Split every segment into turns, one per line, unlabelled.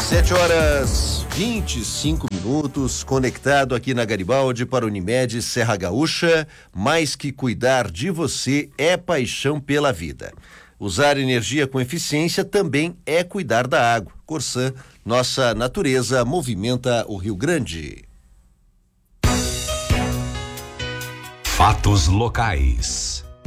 7h25, conectado aqui na Garibaldi para Unimed Serra Gaúcha. Mais que cuidar de você é paixão pela vida. Usar energia com eficiência também é cuidar da água. Corsã, nossa natureza movimenta o Rio Grande.
Fatos locais.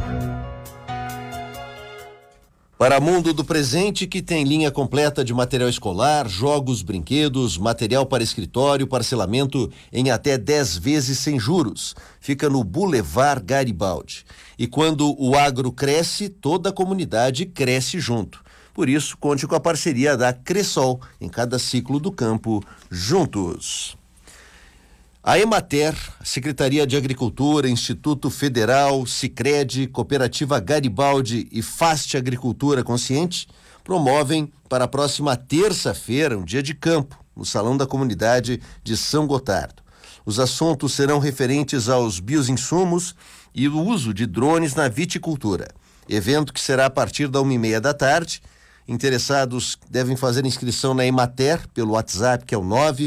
Para Mundo do Presente, que tem linha completa de material escolar, jogos, brinquedos, material para escritório, parcelamento em até 10 vezes sem juros. Fica no Boulevard Garibaldi. E quando o agro cresce, toda a comunidade cresce junto. Por isso, conte com a parceria da Cressol em cada ciclo do campo, juntos. A Emater, Secretaria de Agricultura, Instituto Federal, Sicredi, Cooperativa Garibaldi e Fast Agricultura Consciente promovem para a próxima terça-feira um dia de campo no Salão da Comunidade de São Gotardo. Os assuntos serão referentes aos bioinsumos e o uso de drones na viticultura. Evento que será a partir da 1h30 da tarde. Interessados devem fazer inscrição na Emater pelo WhatsApp, que é o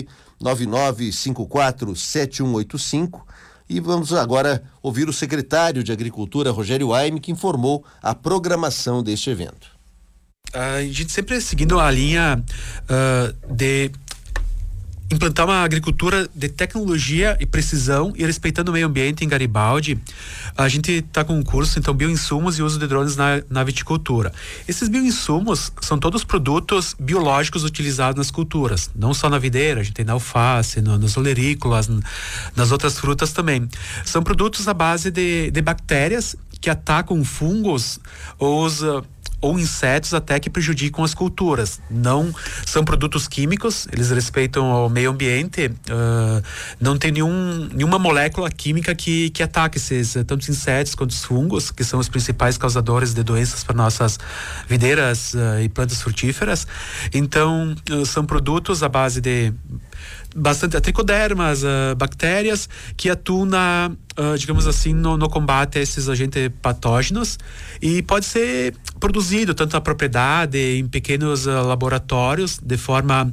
999547185. E vamos agora ouvir o secretário de Agricultura, Rogério Aime, que informou a programação deste evento.
A gente sempre seguindo a linha de implantar uma agricultura de tecnologia e precisão e respeitando o meio ambiente em Garibaldi. A gente está com um curso, então, bioinsumos e uso de drones na viticultura. Esses bioinsumos são todos produtos biológicos utilizados nas culturas, não só na videira, a gente tem na alface, nas olerícolas, nas outras frutas também. São produtos à base de bactérias que atacam fungos ou insetos até que prejudicam as culturas. Não são produtos químicos, eles respeitam o meio ambiente, não tem nenhuma molécula química que ataque esses, tanto os insetos quanto os fungos, que são os principais causadores de doenças para nossas videiras e plantas frutíferas. Então, são produtos à base de bastante tricodermas, bactérias que atuam digamos assim, no combate a esses agentes patógenos, e pode ser produzido tanto na propriedade, em pequenos laboratórios, de forma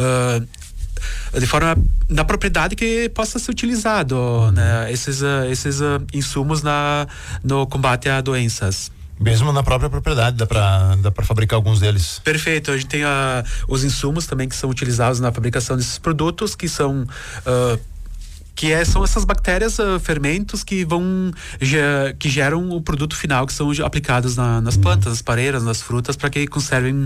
na propriedade que possa ser utilizado, né, esses insumos no combate a doenças.
Mesmo na própria propriedade, dá pra fabricar alguns deles.
Perfeito, a gente tem os insumos também que são utilizados na fabricação desses produtos, que são são essas bactérias, fermentos que geram o produto final, que são aplicados nas plantas, nas pareiras, nas frutas, para que conservem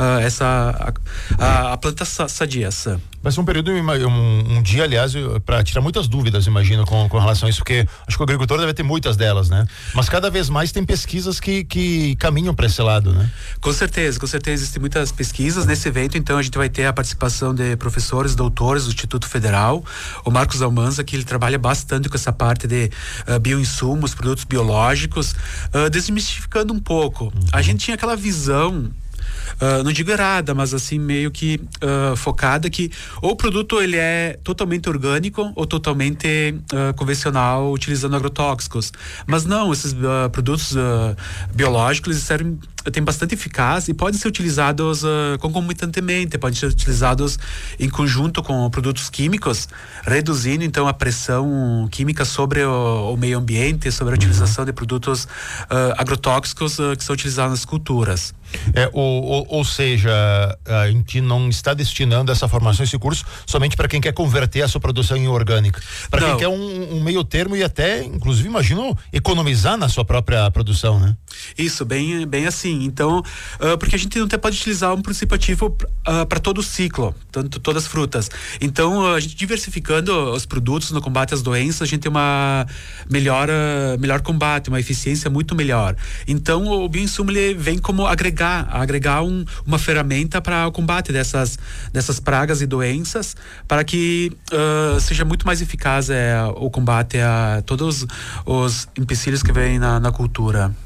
a planta sadias.
Vai ser um período, um dia, aliás, para tirar muitas dúvidas, imagino, com relação a isso, porque acho que o agricultor deve ter muitas delas, né? Mas cada vez mais tem pesquisas que caminham para esse lado, né?
Com certeza existem muitas pesquisas nesse evento. Então a gente vai ter a participação de professores, doutores do Instituto Federal, o Marcos Almanza, que ele trabalha bastante com essa parte de bioinsumos, produtos biológicos, desmistificando um pouco. A gente tinha aquela visão, não digo errada, mas assim meio que focada, que ou o produto ele é totalmente orgânico ou totalmente convencional, utilizando agrotóxicos. Mas não, esses produtos biológicos eles têm bastante eficácia e podem ser utilizados concomitantemente, podem ser utilizados em conjunto com produtos químicos, reduzindo então a pressão química sobre o meio ambiente, sobre a utilização de produtos agrotóxicos que são utilizados nas culturas.
Ou seja, a gente não está destinando essa formação, esse curso, somente para quem quer converter a sua produção em orgânica. Para quem quer um meio termo e até, inclusive, imagino, economizar na sua própria produção, né?
Isso, bem assim. Então, porque a gente não pode utilizar um princípio ativo para todo o ciclo, todas as frutas. Então, a gente diversificando os produtos no combate às doenças, a gente tem uma melhor combate, uma eficiência muito melhor. Então, o bioinsumo ele vem como agregar uma ferramenta para o combate dessas pragas e doenças, para que seja muito mais eficaz o combate a todos os empecilhos que vêm na cultura.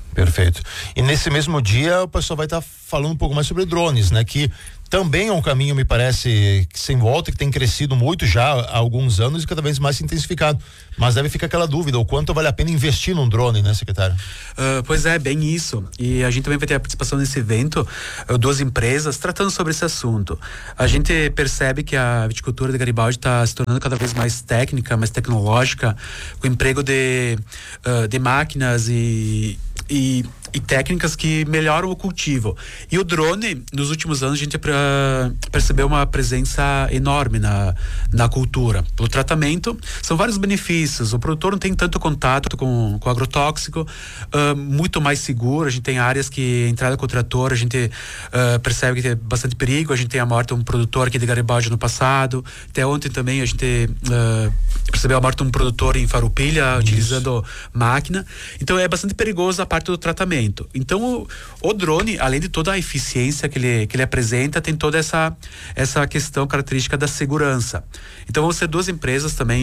Perfeito. E nesse mesmo dia o pessoal vai estar falando um pouco mais sobre drones, né? Que também é um caminho, me parece, que sem volta, que tem crescido muito já há alguns anos e cada vez mais se intensificado. Mas deve ficar aquela dúvida, o quanto vale a pena investir num drone, né, secretário?
Pois é, bem isso. E a gente também vai ter a participação nesse evento, 2 empresas tratando sobre esse assunto. A gente percebe que a viticultura de Garibaldi está se tornando cada vez mais técnica, mais tecnológica, com o emprego de máquinas e técnicas que melhoram o cultivo. E o drone, nos últimos anos, a gente percebeu uma presença enorme na cultura. Pelo tratamento, são vários benefícios. O produtor não tem tanto contato com agrotóxico, muito mais seguro. A gente tem áreas que, entrada com o trator, a gente percebe que tem bastante perigo. A gente tem a morte de um produtor aqui de Garibaldi no passado. Até ontem também a gente percebeu a morte de um produtor em Farroupilha, utilizando máquina. Então é bastante perigoso a parte do tratamento. Então o drone, além de toda a eficiência que ele apresenta, tem toda essa questão característica da segurança. Então vão ser 2 empresas também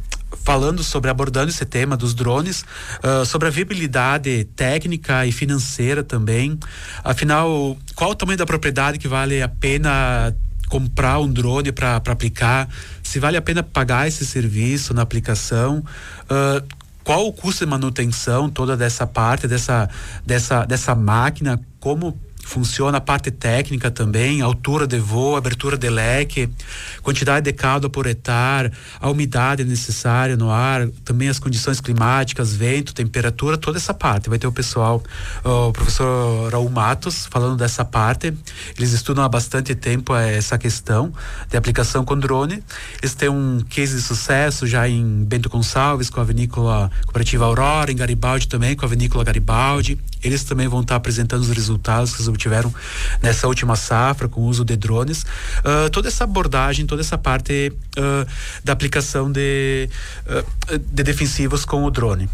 abordando esse tema dos drones, sobre a viabilidade técnica e financeira também. Afinal, qual o tamanho da propriedade que vale a pena comprar um drone para aplicar? Se vale a pena pagar esse serviço na aplicação? Qual o custo de manutenção toda dessa parte, dessa máquina, como funciona a parte técnica também, altura de voo, abertura de leque, quantidade de caldo por hectare, a umidade necessária no ar, também as condições climáticas, vento, temperatura, toda essa parte. Vai ter o pessoal, o professor Raul Matos falando dessa parte. Eles estudam há bastante tempo essa questão de aplicação com drone. Eles têm um case de sucesso já em Bento Gonçalves com a vinícola cooperativa Aurora, em Garibaldi também com a vinícola Garibaldi. Eles também vão estar apresentando os resultados que eles obtiveram nessa última safra com o uso de drones. Toda essa abordagem, toda essa parte da aplicação de defensivos com o drone.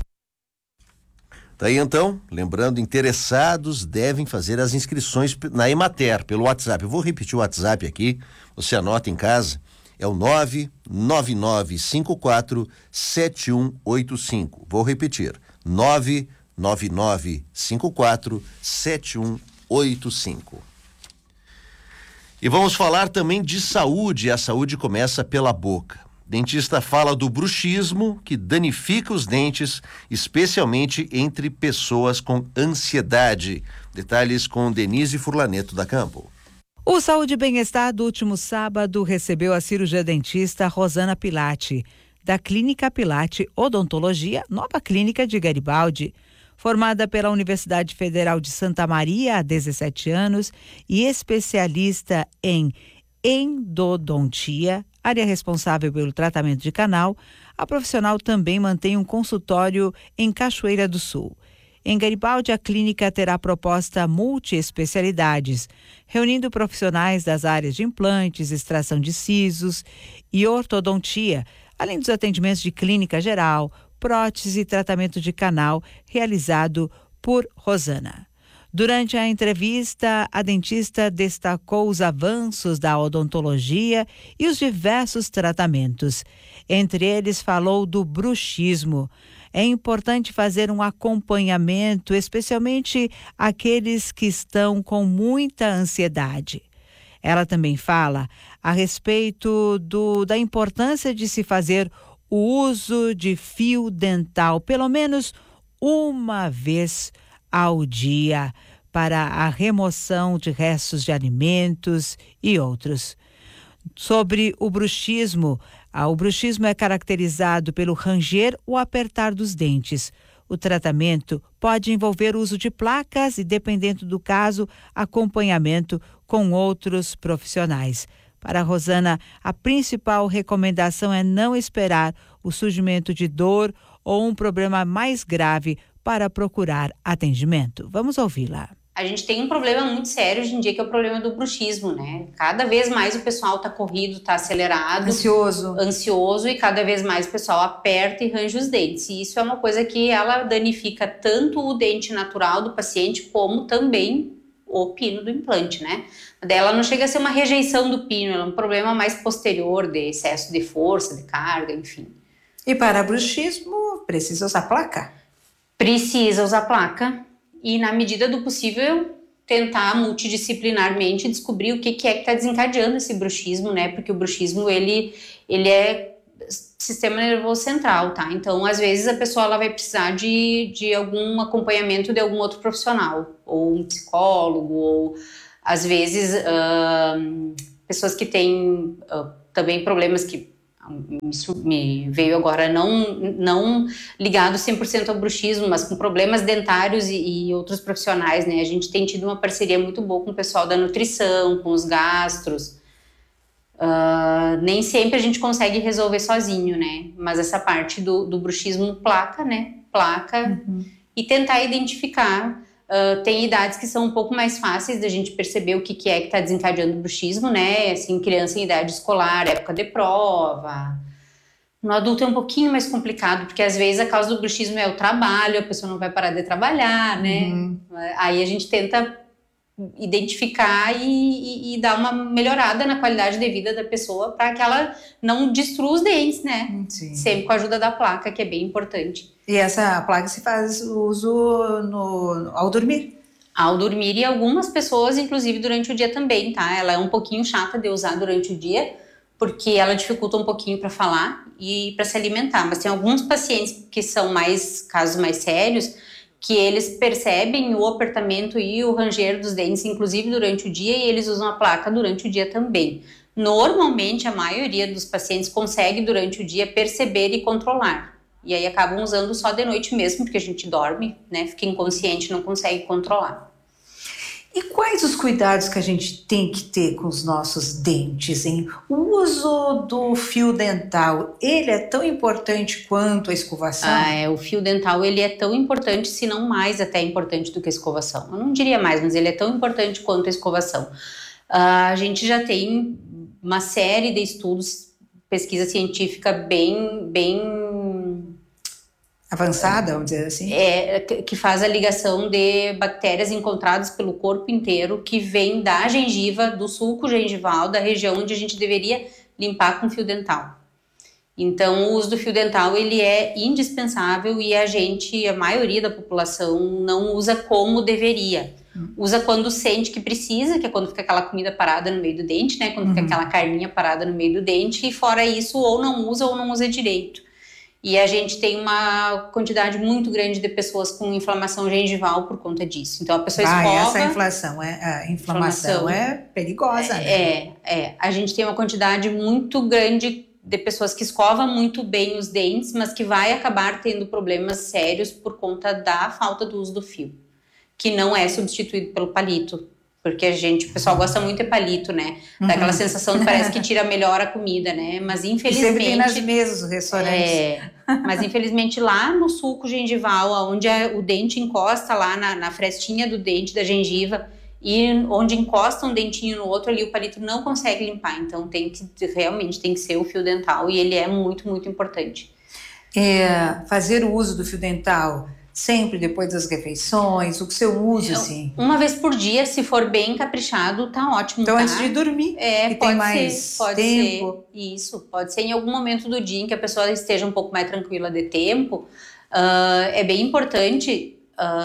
Daí então, lembrando, interessados devem fazer as inscrições na Emater pelo WhatsApp. Eu vou repetir o WhatsApp aqui, você anota em casa, é o 999547185. Vou repetir, 999547185. E vamos falar também de saúde. A saúde começa pela boca. Dentista fala do bruxismo que danifica os dentes, especialmente entre pessoas com ansiedade. Detalhes com Denise Furlaneto da Campo.
O Saúde e Bem-Estar do último sábado recebeu a cirurgia dentista Rosana Pilati, da Clínica Pilati Odontologia, nova clínica de Garibaldi. Formada pela Universidade Federal de Santa Maria há 17 anos e especialista em endodontia, área responsável pelo tratamento de canal, a profissional também mantém um consultório em Cachoeira do Sul. Em Garibaldi, a clínica terá proposta multi-especialidades, reunindo profissionais das áreas de implantes, extração de sisos e ortodontia, além dos atendimentos de clínica geral, prótese e tratamento de canal realizado por Rosana. Durante a entrevista, a dentista destacou os avanços da odontologia e os diversos tratamentos. Entre eles, falou do bruxismo. É importante fazer um acompanhamento, especialmente aqueles que estão com muita ansiedade. Ela também fala a respeito da importância de se fazer o uso de fio dental, pelo menos uma vez ao dia, para a remoção de restos de alimentos e outros. Sobre o bruxismo é caracterizado pelo ranger ou apertar dos dentes. O tratamento pode envolver o uso de placas e, dependendo do caso, acompanhamento com outros profissionais. Para a Rosana, a principal recomendação é não esperar o surgimento de dor ou um problema mais grave para procurar atendimento. Vamos ouvi-la.
A gente tem um problema muito sério hoje em dia, que é o problema do bruxismo, né? Cada vez mais o pessoal tá corrido, tá acelerado. Ansioso e cada vez mais o pessoal aperta e range os dentes. E isso é uma coisa que ela danifica tanto o dente natural do paciente, como também o pino do implante, né? Daí ela não chega a ser uma rejeição do pino, ela é um problema mais posterior, de excesso de força, de carga, enfim.
E para bruxismo, precisa usar placa?
Precisa usar placa. e, na medida do possível, tentar multidisciplinarmente descobrir o que é que está desencadeando esse bruxismo, né? Porque o bruxismo, ele é sistema nervoso central, tá? Então, às vezes, a pessoa ela vai precisar de algum acompanhamento de algum outro profissional, ou um psicólogo, ou, às vezes, pessoas que têm também problemas que isso me veio agora não ligado 100% ao bruxismo, mas com problemas dentários e outros profissionais, né? A gente tem tido uma parceria muito boa com o pessoal da nutrição, com os gastros. Nem sempre a gente consegue resolver sozinho, né? Mas essa parte do bruxismo placa, né? E tentar identificar. Tem idades que são um pouco mais fáceis da gente perceber o que é que está desencadeando o bruxismo, né? Assim, criança em idade escolar, época de prova. No adulto é um pouquinho mais complicado, porque às vezes a causa do bruxismo é o trabalho, a pessoa não vai parar de trabalhar, né? Aí a gente tenta identificar e dar uma melhorada na qualidade de vida da pessoa para que ela não destrua os dentes, né?
Sim.
Sempre com a ajuda da placa, que é bem importante.
E essa placa se faz uso ao dormir?
Ao dormir, e algumas pessoas, inclusive, durante o dia também, tá? Ela é um pouquinho chata de usar durante o dia, porque ela dificulta um pouquinho para falar e para se alimentar. Mas tem alguns pacientes que são casos mais sérios, que eles percebem o apertamento e o ranger dos dentes, inclusive durante o dia, e eles usam a placa durante o dia também. Normalmente, a maioria dos pacientes consegue, durante o dia, perceber e controlar. E aí acabam usando só de noite mesmo, porque a gente dorme, né? Fica inconsciente, não consegue controlar.
E quais os cuidados que a gente tem que ter com os nossos dentes, hein? O uso do fio dental, ele é tão importante quanto a escovação?
O fio dental, ele é tão importante, se não mais até importante do que a escovação. Eu não diria mais, mas ele é tão importante quanto a escovação. A gente já tem uma série de estudos, pesquisa científica bem
avançada, vamos dizer assim?
Que faz a ligação de bactérias encontradas pelo corpo inteiro, que vem da gengiva, do sulco gengival, da região onde a gente deveria limpar com fio dental. Então, o uso do fio dental, ele é indispensável e a maioria da população, não usa como deveria. Usa quando sente que precisa, que é quando fica aquela comida parada no meio do dente, né? Quando fica aquela carninha parada no meio do dente, e fora isso, ou não usa direito. E a gente tem uma quantidade muito grande de pessoas com inflamação gengival por conta disso. Então, a pessoa escova...
Essa inflamação é perigosa, né?
A gente tem uma quantidade muito grande de pessoas que escovam muito bem os dentes, mas que vai acabar tendo problemas sérios por conta da falta do uso do fio, que não é substituído pelo palito. Porque o pessoal gosta muito de palito, né? Dá aquela sensação que parece que tira melhor a comida, né? Mas infelizmente...
Sempre tem nas mesas, os restaurantes.
Mas infelizmente lá no sulco gengival, onde o dente encosta lá na frestinha do dente, da gengiva, e onde encosta um dentinho no outro, ali o palito não consegue limpar. Então realmente tem que ser o fio dental, e ele é muito, muito importante.
Fazer o uso do fio dental... sempre depois das refeições, o seu uso, assim?
Uma vez por dia, se for bem caprichado, tá ótimo.
Então, antes de dormir, que tem mais tempo.
Isso, pode ser em algum momento do dia em que a pessoa esteja um pouco mais tranquila de tempo. É bem importante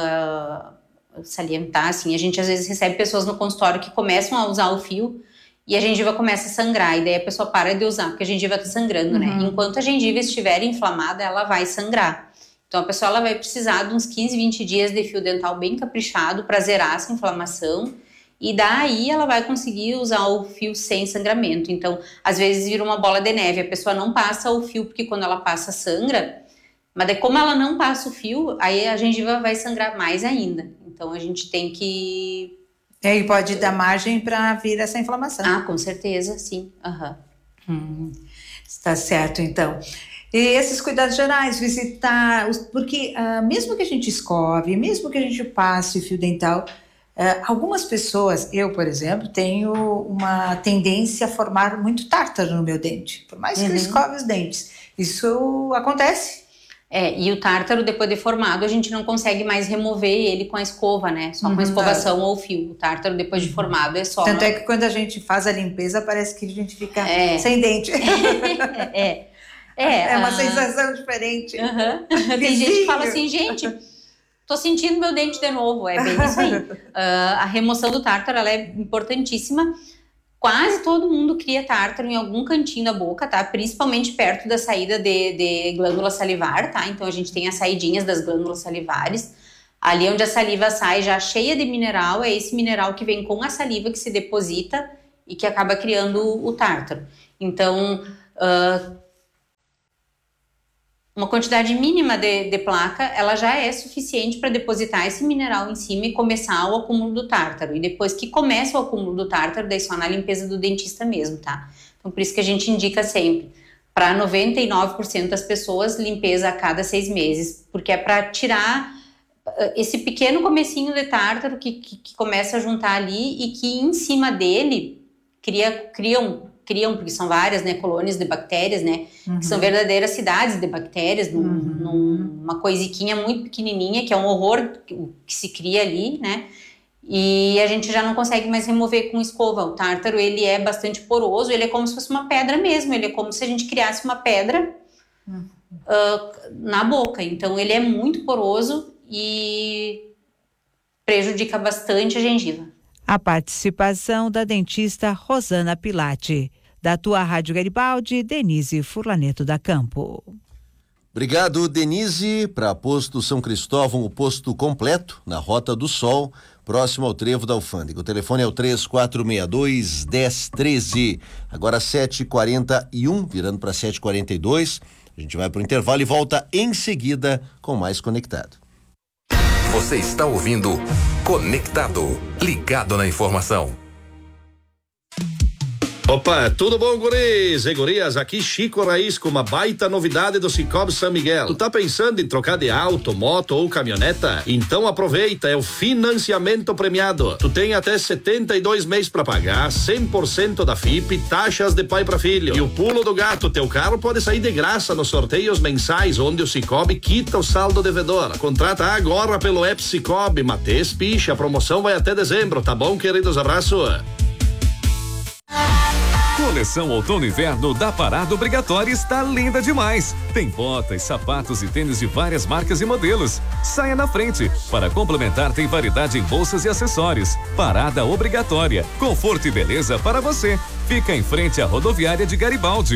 salientar, assim, a gente às vezes recebe pessoas no consultório que começam a usar o fio e a gengiva começa a sangrar, e daí a pessoa para de usar, porque a gengiva tá sangrando, né? Enquanto a gengiva estiver inflamada, ela vai sangrar. Então, a pessoa ela vai precisar de uns 15, 20 dias de fio dental bem caprichado para zerar essa inflamação, e daí ela vai conseguir usar o fio sem sangramento. Então, às vezes vira uma bola de neve, a pessoa não passa o fio porque quando ela passa sangra, mas daí como ela não passa o fio, aí a gengiva vai sangrar mais ainda. Então, a gente tem que...
E pode dar margem para vir essa inflamação.
Com certeza, sim.
Está certo, então. E esses cuidados gerais, visitar, porque mesmo que a gente escove, mesmo que a gente passe fio dental, algumas pessoas, eu, por exemplo, tenho uma tendência a formar muito tártaro no meu dente, por mais que eu escove os dentes. Isso acontece.
E o tártaro, depois de formado, a gente não consegue mais remover ele com a escova, né? Só com a escovação ou fio. O tártaro, depois de formado, é só...
Tanto é que quando a gente faz a limpeza, parece que a gente fica sem dente. É uma sensação diferente.
Tem gente que fala assim, gente, tô sentindo meu dente de novo. É bem isso aí. A remoção do tártaro, ela é importantíssima. Quase todo mundo cria tártaro em algum cantinho da boca, tá? Principalmente perto da saída de glândula salivar, tá? Então a gente tem as saidinhas das glândulas salivares. Ali onde a saliva sai já cheia de mineral, é esse mineral que vem com a saliva que se deposita e que acaba criando o tártaro. Então, uma quantidade mínima de placa, ela já é suficiente para depositar esse mineral em cima e começar o acúmulo do tártaro. E depois que começa o acúmulo do tártaro, daí só na limpeza do dentista mesmo, tá? Então, por isso que a gente indica sempre, para 99% das pessoas, limpeza a cada 6 meses, porque é para tirar esse pequeno comecinho de tártaro que começa a juntar ali e que em cima dele criam, porque são várias, né, colônias de bactérias, né, que são verdadeiras cidades de bactérias, numa coisiquinha muito pequenininha, que é um horror que se cria ali, né, e a gente já não consegue mais remover com escova. O tártaro, ele é bastante poroso, ele é como se fosse uma pedra mesmo, ele é como se a gente criasse uma pedra na boca, então ele é muito poroso e prejudica bastante a gengiva.
A participação da dentista Rosana Pilati. Da tua Rádio Garibaldi, Denise Furlaneto da Campo.
Obrigado, Denise. Para Posto São Cristóvão, o posto completo, na Rota do Sol, próximo ao trevo da Alfândega. O telefone é o 3462-1013. Agora 7h41, virando para 7h42. A gente vai para o intervalo e volta em seguida com mais Conectado.
Você está ouvindo Conectado, ligado na informação.
Opa, tudo bom, guris e gurias? Aqui Chico Raiz com uma baita novidade do Cicobi São Miguel. Tu tá pensando em trocar de auto, moto ou caminhoneta? Então aproveita, é o financiamento premiado. Tu tem até 72 meses pra pagar, 100% da FIP, taxas de pai pra filho. E o pulo do gato, teu carro pode sair de graça nos sorteios mensais, onde o Cicobi quita o saldo devedor. Contrata agora pelo app Cicobi, Mates Picha, a promoção vai até dezembro, tá bom, queridos? Abraço.
Coleção Outono e Inverno da Parada Obrigatória está linda demais. Tem botas, sapatos e tênis de várias marcas e modelos. Saia na frente. Para complementar, tem variedade em bolsas e acessórios. Parada Obrigatória. Conforto e beleza para você. Fica em frente à rodoviária de Garibaldi.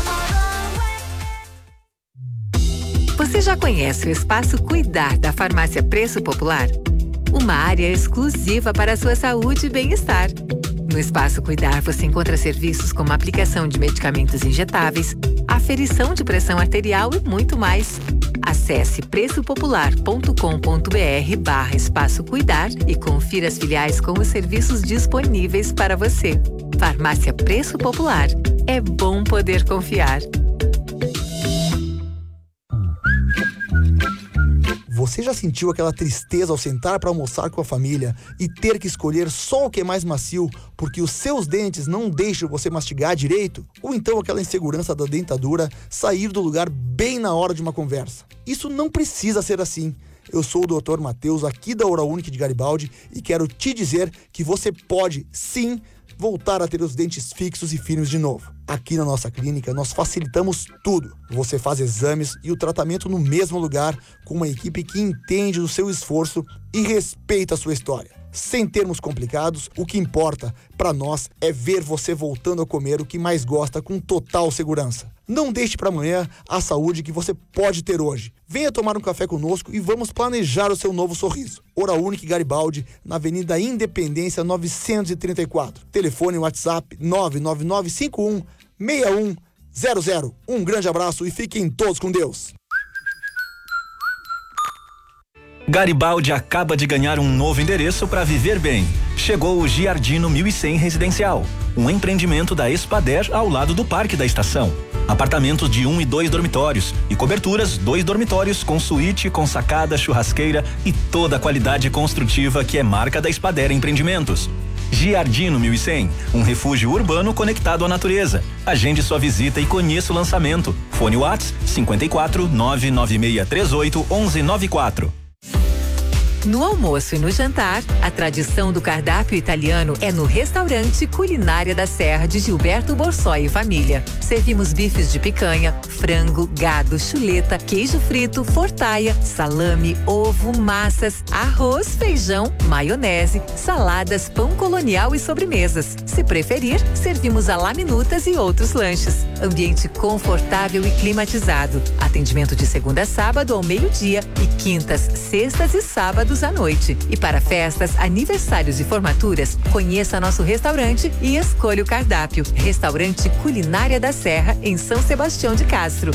Você já conhece o Espaço Cuidar da Farmácia Preço Popular? Uma área exclusiva para a sua saúde e bem-estar. No Espaço Cuidar você encontra serviços como aplicação de medicamentos injetáveis, aferição de pressão arterial e muito mais. Acesse preçopopular.com.br/Espaço Cuidar e confira as filiais com os serviços disponíveis para você. Farmácia Preço Popular. É bom poder confiar.
Você já sentiu aquela tristeza ao sentar para almoçar com a família e ter que escolher só o que é mais macio porque os seus dentes não deixam você mastigar direito? Ou então aquela insegurança da dentadura sair do lugar bem na hora de uma conversa? Isso não precisa ser assim. Eu sou o Dr. Matheus, aqui da Oral-Unique de Garibaldi, e quero te dizer que você pode, sim, voltar a ter os dentes fixos e firmes de novo. Aqui na nossa clínica, nós facilitamos tudo. Você faz exames e o tratamento no mesmo lugar, com uma equipe que entende do seu esforço e respeita a sua história. Sem termos complicados, o que importa para nós é ver você voltando a comer o que mais gosta com total segurança. Não deixe para amanhã a saúde que você pode ter hoje. Venha tomar um café conosco e vamos planejar o seu novo sorriso. Oral-Unique Garibaldi, na Avenida Independência 934. Telefone WhatsApp 999516100. Um grande abraço e fiquem todos com Deus.
Garibaldi acaba de ganhar um novo endereço para viver bem. Chegou o Giardino 1100 Residencial, um empreendimento da Espader ao lado do Parque da Estação. Apartamentos de 1 e 2 dormitórios e coberturas 2 dormitórios com suíte, com sacada, churrasqueira e toda a qualidade construtiva que é marca da Espader Empreendimentos. Giardino 1100, um refúgio urbano conectado à natureza. Agende sua visita e conheça o lançamento. Fone WhatsApp 54 99638 1194.
No almoço e no jantar, a tradição do cardápio italiano é no restaurante Culinária da Serra de Gilberto Borsoi e família. Servimos bifes de picanha, frango, gado, chuleta, queijo frito, fortaia, salame, ovo, massas, arroz, feijão, maionese, saladas, pão colonial e sobremesas. Se preferir, servimos a laminutas e outros lanches. Ambiente confortável e climatizado. Atendimento de segunda a sábado ao meio-dia e quintas, sextas e sábados à noite. E para festas, aniversários e formaturas, conheça nosso restaurante e escolha o cardápio. Restaurante Culinária da Serra, em São Sebastião de Castro.